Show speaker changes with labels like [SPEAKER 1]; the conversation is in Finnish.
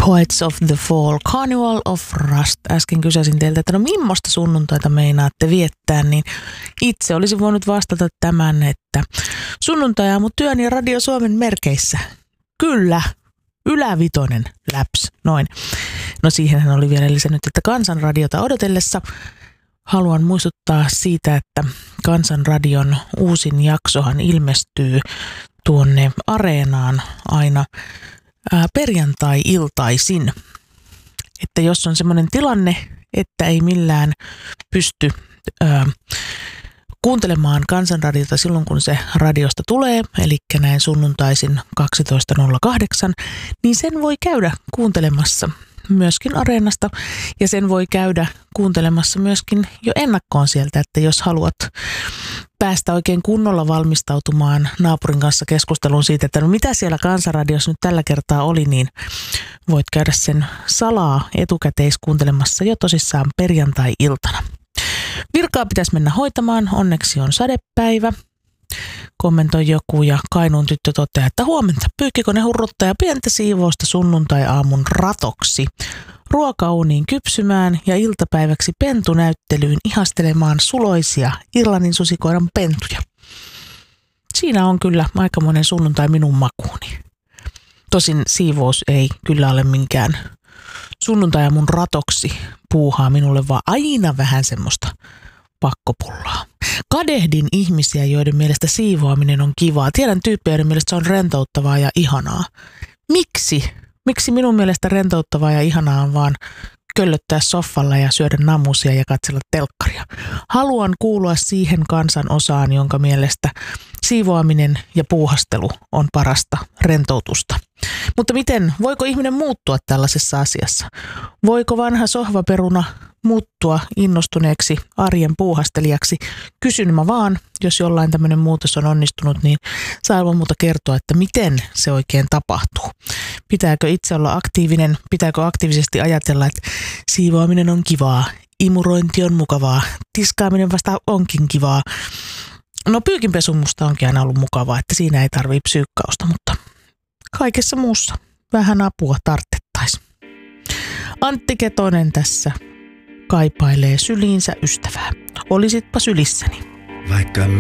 [SPEAKER 1] Poets of the Fall, Carnival of Rust. Äsken kysäsin teiltä, että no millaista sunnuntaita meinaatte viettää, niin itse olisin voinut vastata tämän, että sunnuntai-aamu työn ja Radio Suomen merkeissä. Kyllä, ylävitonen läps, noin. No siihenhän oli vielä lisännyt, että Kansanradiota odotellessa haluan muistuttaa siitä, että Kansanradion uusin jaksohan ilmestyy tuonne Areenaan aina perjantai-iltaisin. Että jos on semmoinen tilanne, että ei millään pysty kuuntelemaan Kansanradiota silloin, kun se radiosta tulee, eli näin sunnuntaisin 12.08, niin sen voi käydä kuuntelemassa myöskin Areenasta, ja sen voi käydä kuuntelemassa myöskin jo ennakkoon sieltä, että jos haluat päästä oikein kunnolla valmistautumaan naapurin kanssa keskusteluun siitä, että no mitä siellä Kansanradiossa nyt tällä kertaa oli, niin voit käydä sen salaa etukäteiskuuntelemassa jo tosissaan perjantai-iltana. Virkaa pitäisi mennä hoitamaan, onneksi on sadepäivä. Kommentoi joku ja Kainuun tyttö toteaa, että huomenta pyykkikone hurruttaa ja pientä siivousta sunnuntai-aamun ratoksi. Ruokauuniin kypsymään ja iltapäiväksi pentunäyttelyyn ihastelemaan suloisia Irlannin susikoiran pentuja. Siinä on kyllä aikamoinen sunnuntai minun makuuni. Tosin siivous ei kyllä ole minkään sunnuntai-aamun ratoksi puuhaa minulle, vaan aina vähän semmoista pakkopullaa. Kadehdin ihmisiä, joiden mielestä siivoaminen on kivaa. Tiedän tyyppejä, joiden mielestä se on rentouttavaa ja ihanaa. Miksi? Miksi minun mielestä rentouttavaa ja ihanaa on vaan köllöttää soffalla ja syödä namusia ja katsella telkkaria? Haluan kuulua siihen kansan osaan, jonka mielestä siivoaminen ja puuhastelu on parasta rentoutusta. Mutta voiko ihminen muuttua tällaisessa asiassa? Voiko vanha sohvaperuna muuttua innostuneeksi arjen puuhastelijaksi? Kysyn mä vaan, jos jollain tämmöinen muutos on onnistunut, niin saa ilman muuta kertoa, että miten se oikein tapahtuu. Pitääkö itse olla aktiivinen? Pitääkö aktiivisesti ajatella, että siivoaminen on kivaa, imurointi on mukavaa, tiskaaminen vasta onkin kivaa? No pyykinpesu musta onkin aina ollut mukavaa, että siinä ei tarvitse psyykkausta, mutta kaikessa muussa vähän apua tarttettaisiin. Antti Ketonen tässä kaipailee syliinsä ystävää. Olisitpa sylissäni.
[SPEAKER 2] Vaikka